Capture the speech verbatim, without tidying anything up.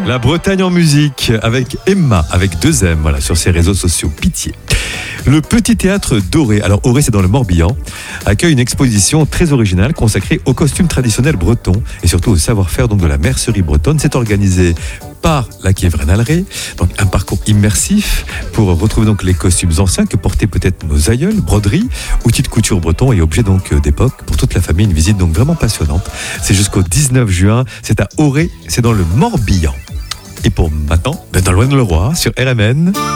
La Bretagne en musique avec Emma, avec deux M, voilà, sur ses réseaux sociaux. Pitié. Le Petit Théâtre d'Auray, alors Auray c'est dans le Morbihan, accueille une exposition très originale consacrée aux costumes traditionnels bretons et surtout au savoir-faire donc de la mercerie bretonne. C'est organisé par la Kievrenalerie, donc un parcours immersif pour retrouver donc les costumes anciens que portaient peut-être nos aïeuls, broderies, outils de couture bretons et objets donc d'époque pour toute la famille. Une visite donc vraiment passionnante. C'est jusqu'au dix-neuf juin, c'est à Auray, c'est dans le Morbihan. Et pour maintenant, ben dans Loin-le-Roi sur R M N.